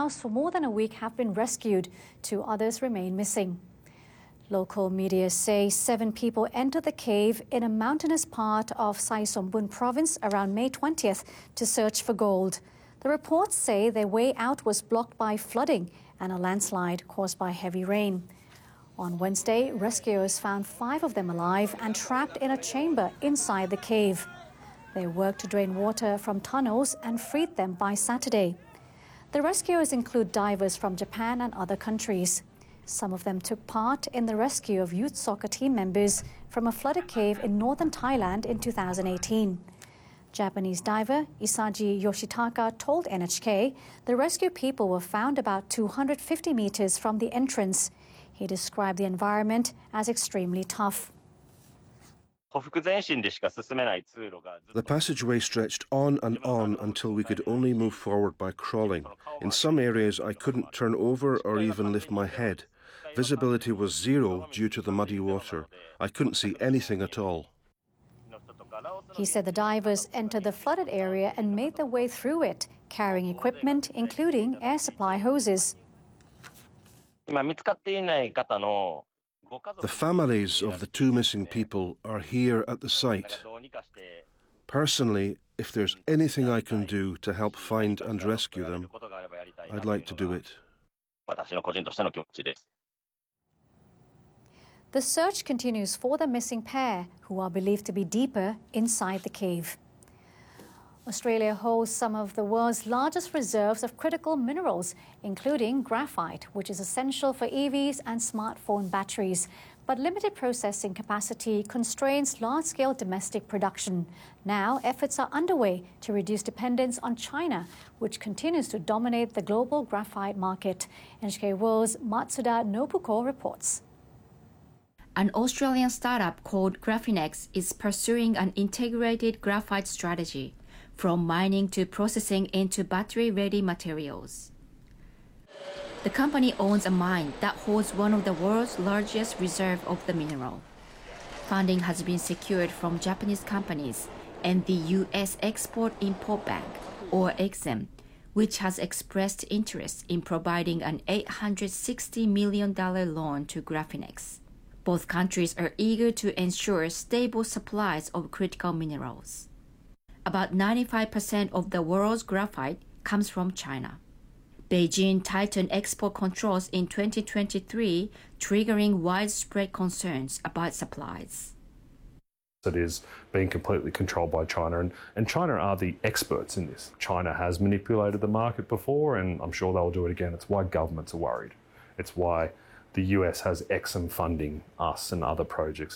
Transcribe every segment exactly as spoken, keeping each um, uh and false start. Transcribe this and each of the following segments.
housed for more than a week have been rescued. Two others remain missing. Local media say seven people entered the cave in a mountainous part of Saisonbun province around May twentieth to search for gold. The reports say their way out was blocked by flooding and a landslide caused by heavy rain. On Wednesday, rescuers found five of them alive and trapped in a chamber inside the cave. They worked to drain water from tunnels and freed them by Saturday. The rescuers include divers from Japan and other countries. Some of them took part in the rescue of youth soccer team members from a flooded cave in northern Thailand in two thousand eighteen. Japanese diver Isaji Yoshitaka told N H K the rescue people were found about two hundred fifty meters from the entrance. He described the environment as extremely tough. The passageway stretched on and on until we could only move forward by crawling. In some areas I couldn't turn over or even lift my head. Visibility was zero due to the muddy water. I couldn't see anything at all. He said the divers entered the flooded area and made their way through it, carrying equipment including air supply hoses. The families of the two missing people are here at the site. Personally, if there's anything I can do to help find and rescue them, I'd like to do it. The search continues for the missing pair, who are believed to be deeper inside the cave. Australia holds some of the world's largest reserves of critical minerals, including graphite, which is essential for E Vs and smartphone batteries. But limited processing capacity constrains large-scale domestic production. Now, efforts are underway to reduce dependence on China, which continues to dominate the global graphite market. N H K World's Matsuda Nobuko reports. An Australian startup called Graphinex is pursuing an integrated graphite strategy, from mining to processing into battery-ready materials. The company owns a mine that holds one of the world's largest reserves of the mineral. Funding has been secured from Japanese companies and the U S Export-Import Bank, or EXIM, which has expressed interest in providing an eight hundred sixty million dollars loan to Graphinex. Both countries are eager to ensure stable supplies of critical minerals. About ninety-five percent of the world's graphite comes from China. Beijing tightened export controls in twenty twenty-three, triggering widespread concerns about supplies. It is being completely controlled by China, and, and China are the experts in this. China has manipulated the market before, and I'm sure they'll do it again. It's why governments are worried. It's why the U S has EXIM funding us and other projects.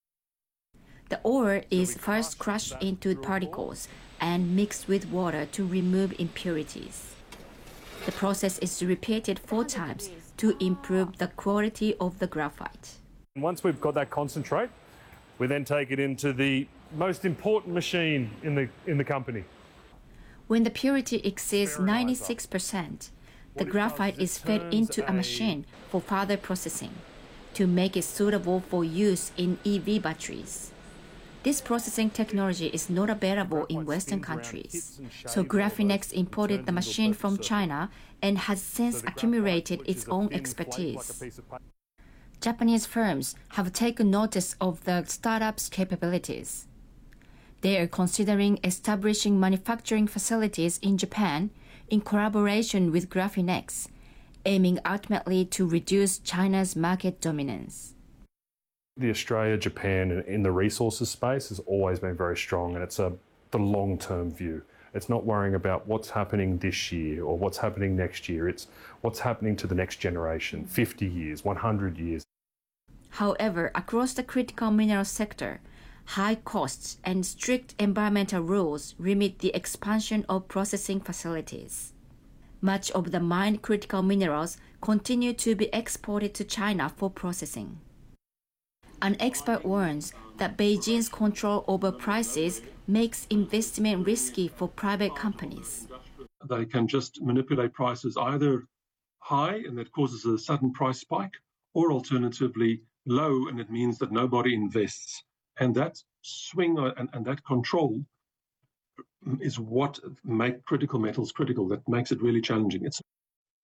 The ore is first crushed into particles and mixed with water to remove impurities. The process is repeated four times to improve the quality of the graphite. Once we've got that concentrate, we then take it into the most important machine in the, in the company. When the purity exceeds ninety-six percent, the graphite is fed into a machine for further processing to make it suitable for use in E V batteries. This processing technology is not available in Western countries, so Graphinex imported the machine from China and has since accumulated its own expertise. Japanese firms have taken notice of the startup's capabilities. They are considering establishing manufacturing facilities in Japan in collaboration with Graphinex, aiming ultimately to reduce China's market dominance. The Australia, Japan in the resources space has always been very strong, and it's a the long-term view. It's not worrying about what's happening this year or what's happening next year. It's what's happening to the next generation, fifty years, one hundred years. However, across the critical mineral sector, high costs and strict environmental rules limit the expansion of processing facilities. Much of the mined critical minerals continue to be exported to China for processing. An expert warns that Beijing's control over prices makes investment risky for private companies. They can just manipulate prices either high, and that causes a sudden price spike, or alternatively low, and it means that nobody invests. And that swing and, and that control is what makes critical metals critical, that makes it really challenging. It's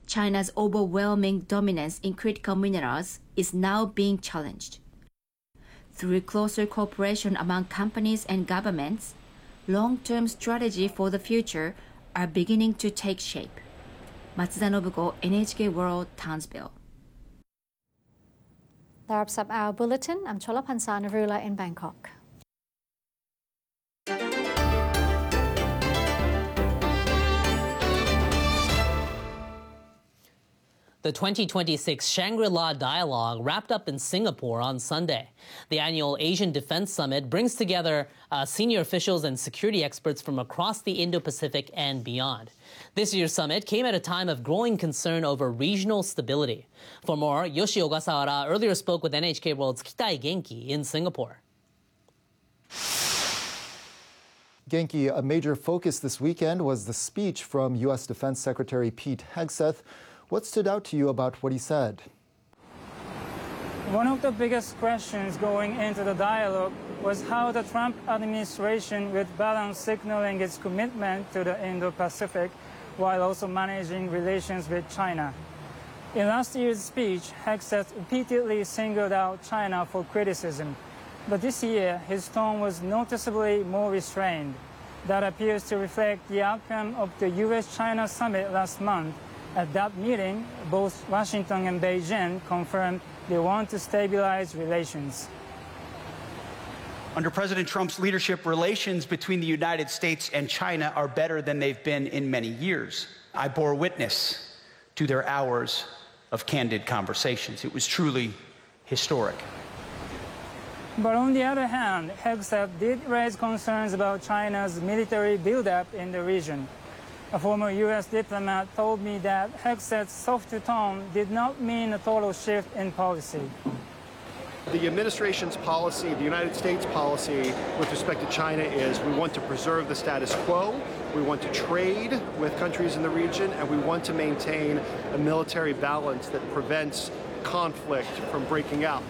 China's overwhelming dominance in critical minerals is now being challenged. Through closer cooperation among companies and governments, long-term strategy for the future are beginning to take shape. Matsuda Nobuko, N H K World, Townsville. That wraps up our bulletin. I'm Chola Pansa Narula in Bangkok. The twenty twenty-six Shangri-La Dialogue wrapped up in Singapore on Sunday. The annual Asian Defense Summit brings together uh, senior officials and security experts from across the Indo-Pacific and beyond. This year's summit came at a time of growing concern over regional stability. For more, Yoshi Ogasawara earlier spoke with N H K World's Kitai Genki in Singapore. Genki, a major focus this weekend was the speech from U S Defense Secretary Pete Hegseth. What stood out to you about what he said? One of the biggest questions going into the dialogue was how the Trump administration would balance signaling its commitment to the Indo-Pacific while also managing relations with China. In last year's speech, Hegseth repeatedly singled out China for criticism. But this year, his tone was noticeably more restrained. That appears to reflect the outcome of the U S China summit last month. At that meeting, both Washington and Beijing confirmed they want to stabilize relations. Under President Trump's leadership, relations between the United States and China are better than they've been in many years. I bore witness to their hours of candid conversations. It was truly historic. But on the other hand, Hegseth did raise concerns about China's military buildup in the region. A former U S diplomat told me that Hegseth's softer tone did not mean a total shift in policy. The administration's policy, the United States policy with respect to China is we want to preserve the status quo, we want to trade with countries in the region, and we want to maintain a military balance that prevents conflict from breaking out.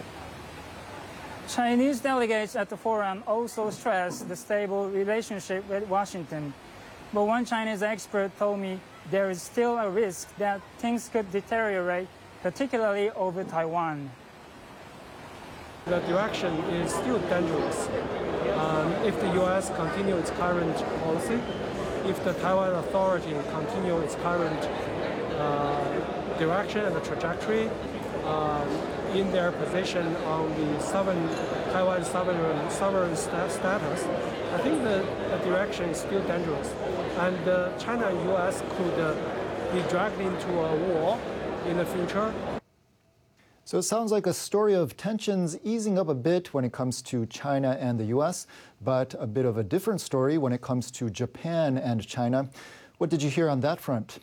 Chinese delegates at the forum also stressed the stable relationship with Washington. But one Chinese expert told me there is still a risk that things could deteriorate, particularly over Taiwan. The direction is still dangerous. Um, if the U S continues its current policy, if the Taiwan Authority continues its current uh, direction and the trajectory um, in their position on the sovereign, Taiwan sovereign, sovereign sta status, I think the, the direction is still dangerous. And uh, China and U S could uh, be dragged into a war in the future. So it sounds like a story of tensions easing up a bit when it comes to China and the U S, but a bit of a different story when it comes to Japan and China. What did you hear on that front?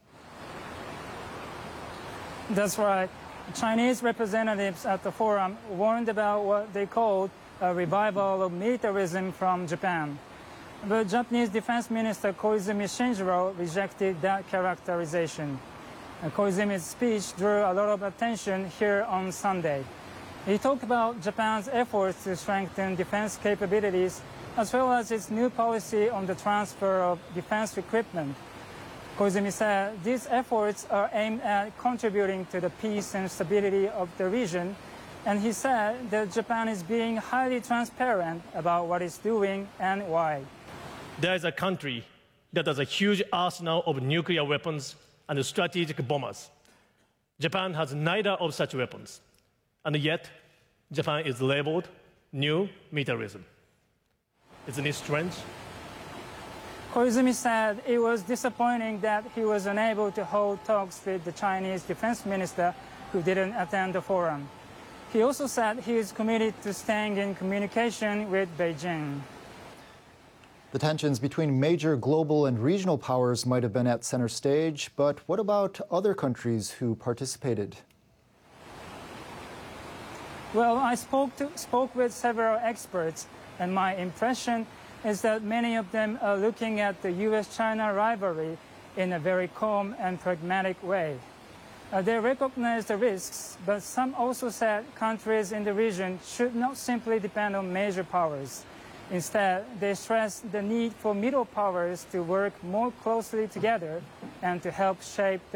That's right. Chinese representatives at the forum warned about what they called a revival of militarism from Japan. But Japanese Defense Minister Koizumi Shinjiro rejected that characterization. And Koizumi's speech drew a lot of attention here on Sunday. He talked about Japan's efforts to strengthen defense capabilities, as well as its new policy on the transfer of defense equipment. Koizumi said these efforts are aimed at contributing to the peace and stability of the region, and he said that Japan is being highly transparent about what it's doing and why. There is a country that has a huge arsenal of nuclear weapons and strategic bombers. Japan has neither of such weapons, and yet Japan is labeled new militarism. Isn't it strange? Koizumi said it was disappointing that he was unable to hold talks with the Chinese defense minister who didn't attend the forum. He also said he is committed to staying in communication with Beijing. The tensions between major global and regional powers might have been at center stage, but what about other countries who participated? Well, I spoke, to, spoke with several experts, and my impression is that many of them are looking at the U S China rivalry in a very calm and pragmatic way. Uh, they recognize the risks, but some also said countries in the region should not simply depend on major powers. Instead, they stress the need for middle powers to work more closely together and to help shape the